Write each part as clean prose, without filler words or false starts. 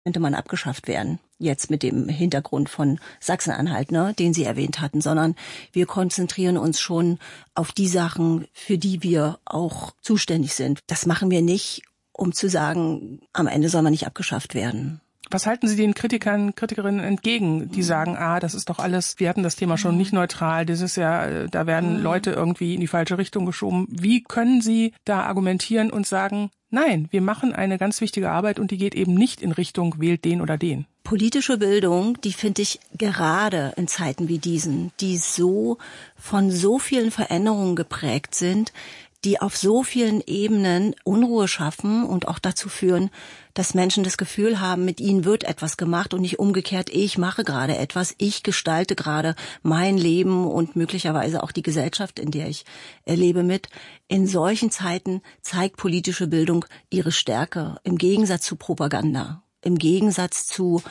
könnte man abgeschafft werden. Jetzt mit dem Hintergrund von Sachsen-Anhalt, ne, den Sie erwähnt hatten, sondern wir konzentrieren uns schon auf die Sachen, für die wir auch zuständig sind. Das machen wir nicht, um zu sagen, am Ende soll man nicht abgeschafft werden. Was halten Sie den Kritikerinnen entgegen, die sagen, das ist doch alles, wir hatten das Thema schon nicht neutral, das ist ja, da werden Leute irgendwie in die falsche Richtung geschoben. Wie können Sie da argumentieren und sagen, nein, wir machen eine ganz wichtige Arbeit und die geht eben nicht in Richtung wählt den oder den? Politische Bildung, die finde ich gerade in Zeiten wie diesen, die so von so vielen Veränderungen geprägt sind, die auf so vielen Ebenen Unruhe schaffen und auch dazu führen, dass Menschen das Gefühl haben, mit ihnen wird etwas gemacht und nicht umgekehrt, ich mache gerade etwas, ich gestalte gerade mein Leben und möglicherweise auch die Gesellschaft, in der ich lebe, mit. In solchen Zeiten zeigt politische Bildung ihre Stärke im Gegensatz zu Propaganda. Im Gegensatz zu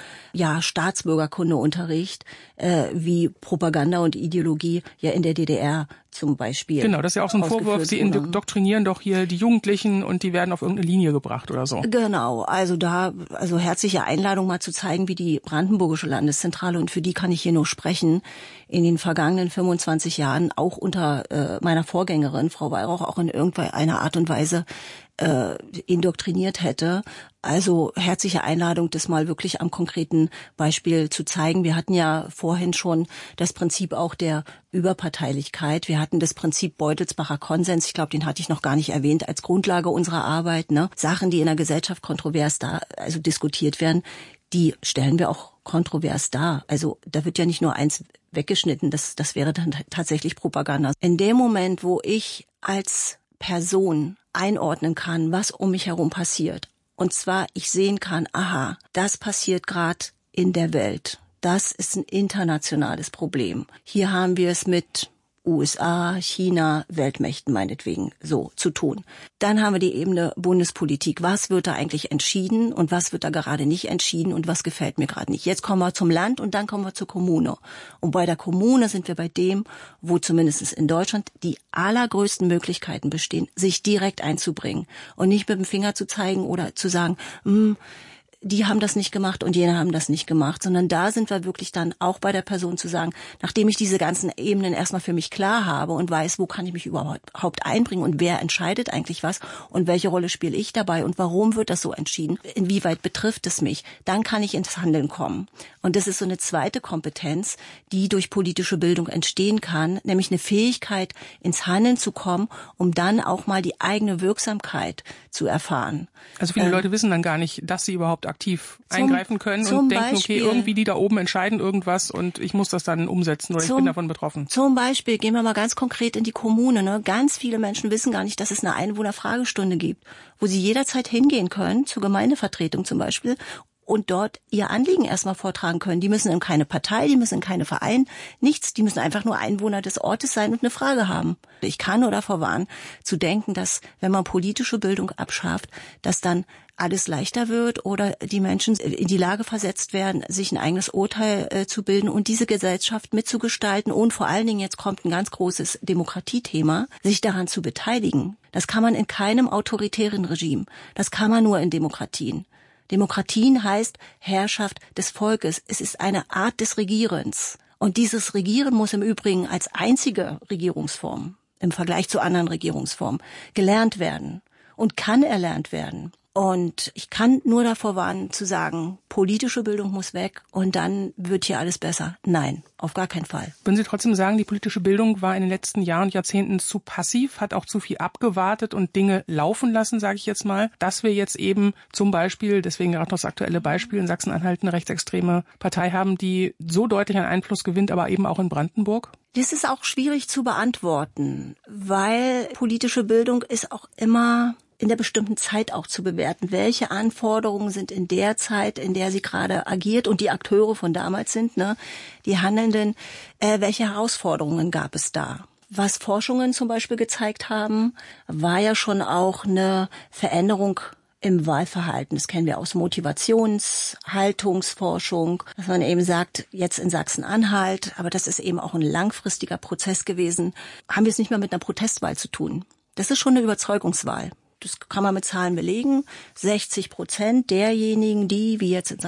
Staatsbürgerkundeunterricht, wie Propaganda und Ideologie ja in der DDR zum Beispiel. Genau, das ist ja auch so ein Vorwurf, Sie indoktrinieren doch hier die Jugendlichen und die werden auf irgendeine Linie gebracht oder so. Genau, also herzliche Einladung mal zu zeigen, wie die Brandenburgische Landeszentrale, und für die kann ich hier nur sprechen, in den vergangenen 25 Jahren auch unter meiner Vorgängerin, Frau Weihrauch, auch in irgendeiner Art und Weise indoktriniert hätte. Also herzliche Einladung, das mal wirklich am konkreten Beispiel zu zeigen. Wir hatten ja vorhin schon das Prinzip auch der Überparteilichkeit. Wir hatten das Prinzip Beutelsbacher Konsens. Ich glaube, den hatte ich noch gar nicht erwähnt als Grundlage unserer Arbeit. Ne? Sachen, die in der Gesellschaft kontrovers diskutiert werden, die stellen wir auch kontrovers dar. Also da wird ja nicht nur eins weggeschnitten. Das wäre dann tatsächlich Propaganda. In dem Moment, wo ich als Person einordnen kann, was um mich herum passiert. Und zwar, ich sehen kann, das passiert gerade in der Welt. Das ist ein internationales Problem. Hier haben wir es mit USA, China, Weltmächten meinetwegen so zu tun. Dann haben wir die Ebene Bundespolitik. Was wird da eigentlich entschieden und was wird da gerade nicht entschieden und was gefällt mir gerade nicht? Jetzt kommen wir zum Land und dann kommen wir zur Kommune. Und bei der Kommune sind wir bei dem, wo zumindest in Deutschland die allergrößten Möglichkeiten bestehen, sich direkt einzubringen und nicht mit dem Finger zu zeigen oder zu sagen, die haben das nicht gemacht und jene haben das nicht gemacht, sondern da sind wir wirklich dann auch bei der Person zu sagen, nachdem ich diese ganzen Ebenen erstmal für mich klar habe und weiß, wo kann ich mich überhaupt einbringen und wer entscheidet eigentlich was und welche Rolle spiele ich dabei und warum wird das so entschieden, inwieweit betrifft es mich, dann kann ich ins Handeln kommen. Und das ist so eine zweite Kompetenz, die durch politische Bildung entstehen kann, nämlich eine Fähigkeit, ins Handeln zu kommen, um dann auch mal die eigene Wirksamkeit zu erfahren. Also viele Leute wissen dann gar nicht, dass sie überhaupt aktiv eingreifen können und denken, okay, irgendwie die da oben entscheiden irgendwas und ich muss das dann umsetzen oder ich bin davon betroffen. Zum Beispiel, gehen wir mal ganz konkret in die Kommune. Ne? Ganz viele Menschen wissen gar nicht, dass es eine Einwohnerfragestunde gibt, wo sie jederzeit hingehen können, zur Gemeindevertretung zum Beispiel, und dort ihr Anliegen erstmal vortragen können. Die müssen in keine Partei, die müssen in keine Verein, nichts. Die müssen einfach nur Einwohner des Ortes sein und eine Frage haben. Ich kann nur davor warnen, zu denken, dass, wenn man politische Bildung abschafft, dass dann alles leichter wird oder die Menschen in die Lage versetzt werden, sich ein eigenes Urteil zu bilden und diese Gesellschaft mitzugestalten und vor allen Dingen, jetzt kommt ein ganz großes Demokratiethema, sich daran zu beteiligen. Das kann man in keinem autoritären Regime. Das kann man nur in Demokratien. Demokratien heißt Herrschaft des Volkes. Es ist eine Art des Regierens. Und dieses Regieren muss im Übrigen als einzige Regierungsform im Vergleich zu anderen Regierungsformen gelernt werden und kann erlernt werden. Und ich kann nur davor warnen, zu sagen, politische Bildung muss weg und dann wird hier alles besser. Nein, auf gar keinen Fall. Würden Sie trotzdem sagen, die politische Bildung war in den letzten Jahren und Jahrzehnten zu passiv, hat auch zu viel abgewartet und Dinge laufen lassen, sage ich jetzt mal, dass wir jetzt eben zum Beispiel, deswegen gerade noch das aktuelle Beispiel, in Sachsen-Anhalt eine rechtsextreme Partei haben, die so deutlich an Einfluss gewinnt, aber eben auch in Brandenburg? Das ist auch schwierig zu beantworten, weil politische Bildung ist auch immer in der bestimmten Zeit auch zu bewerten. Welche Anforderungen sind in der Zeit, in der sie gerade agiert und die Akteure von damals sind, ne, die Handelnden, welche Herausforderungen gab es da? Was Forschungen zum Beispiel gezeigt haben, war ja schon auch eine Veränderung im Wahlverhalten. Das kennen wir aus Haltungsforschung, dass man eben sagt, jetzt in Sachsen-Anhalt, aber das ist eben auch ein langfristiger Prozess gewesen, haben wir es nicht mehr mit einer Protestwahl zu tun. Das ist schon eine Überzeugungswahl. das kann man mit Zahlen belegen, 60% derjenigen, die, wie jetzt in